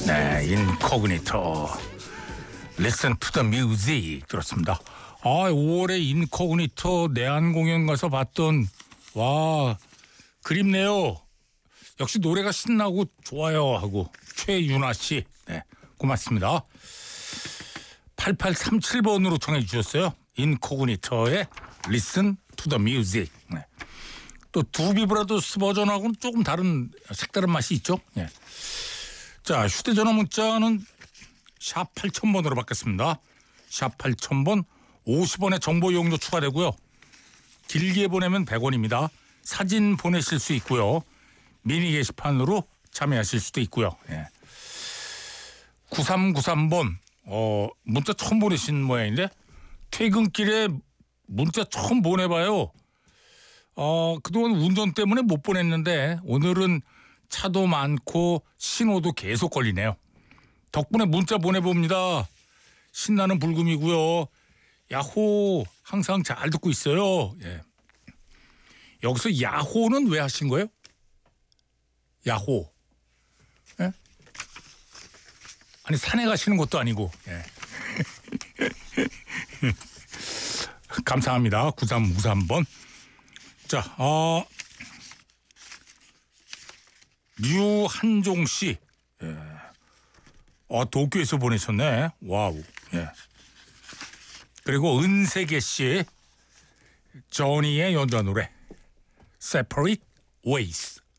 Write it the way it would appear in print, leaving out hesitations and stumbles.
네, 인코그니토 Listen to the music 들었습니다. 5월에 인코그니토 내한 공연 가서 봤던 와 그립네요. 역시 노래가 신나고 좋아요 하고 최윤아 씨, 네, 고맙습니다. 8837번으로 청해 주셨어요. 인코그니토의 Listen to the music. 네. 또 두비브라더스 버전하고는 조금 다른 색다른 맛이 있죠. 네. 자, 휴대전화 문자는 샵 8000번으로 받겠습니다. 샵 8000번 50원의 정보 이용료 추가되고요. 길게 보내면 100원입니다. 사진 보내실 수 있고요. 미니 게시판으로 참여하실 수도 있고요. 예. 9393번 문자 처음 보내신 모양인데 퇴근길에 문자 처음 보내봐요. 그동안 운전 때문에 못 보냈는데 오늘은 차도 많고 신호도 계속 걸리네요. 덕분에 문자 보내봅니다. 신나는 불금이고요. 야호 항상 잘 듣고 있어요. 예. 여기서 야호는 왜 하신 거예요? 야호. 예? 아니 산에 가시는 것도 아니고. 예. 감사합니다. 9353번. 자, 류한종 씨. 예. 도쿄에서 보내셨네. 와우. 예. 그리고 은세계 씨. 저니의 연주한 노래 Separate Ways.